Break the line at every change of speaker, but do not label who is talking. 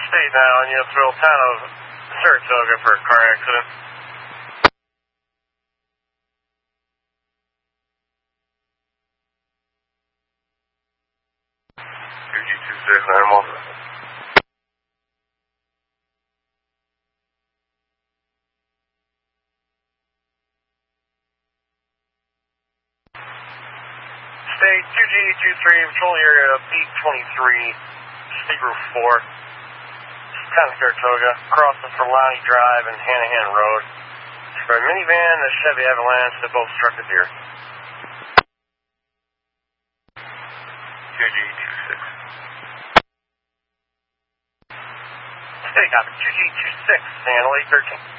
State now, and you thrill town of Saratoga for a car accident. QG26 animal. State 2G23, patrol area B23, State Route 4, town of Saratoga, crossing for Lonnie Drive and Hanahan Road. For a minivan and a Chevy Avalanche that both struck a deer. QG26. State copy, QG26, and 813.